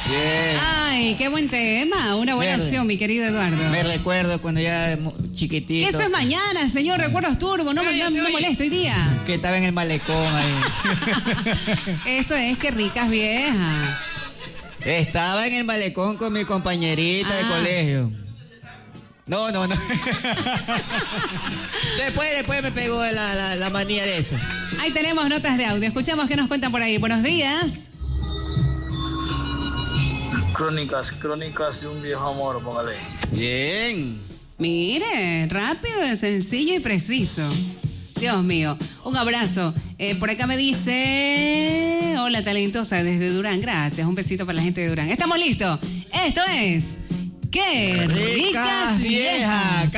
Bien. Ay, qué buen tema. Una buena opción, mi querido Eduardo. Me recuerdo cuando ya chiquitito. Eso es mañana, señor. Recuerdos turbo. No moleste hoy día. Que estaba en el malecón ahí. Esto es que ricas viejas. Estaba en el malecón con mi compañerita de colegio. No. Después me pegó la manía de eso. Ahí tenemos notas de audio. Escuchamos qué nos cuentan por ahí. Buenos días. Crónicas de un viejo amor, póngale. Bien. Mire, rápido, sencillo y preciso. Dios mío, un abrazo. Por acá me dice, hola talentosa desde Durán, gracias, un besito para la gente de Durán. ¿Estamos listos? Esto es ¡Qué ricas viejas!